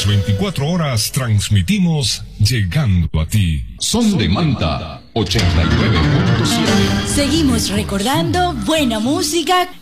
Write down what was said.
24 horas transmitimos llegando a ti. Son de Manta 89.7. Seguimos recordando buena música